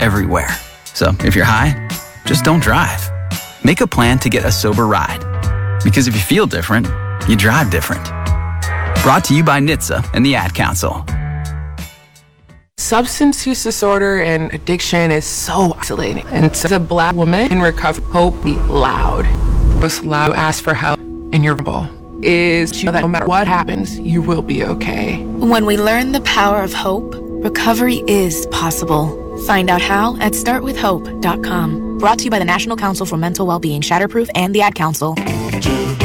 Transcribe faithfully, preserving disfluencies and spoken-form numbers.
everywhere. So if you're high, just don't drive. Make a plan to get a sober ride. Because if you feel different, you drive different. Brought to you by N H T S A and the Ad Council. Substance use disorder and addiction is so isolating. And so as a Black woman in recovery, hope be loud. Most loud, ask for help, and you're vulnerable. Is to know that no matter what happens, you will be okay. When we learn the power of hope, recovery is possible. Find out how at start with hope dot com. Brought to you by the National Council for Mental Wellbeing, Shatterproof, and the Ad Council.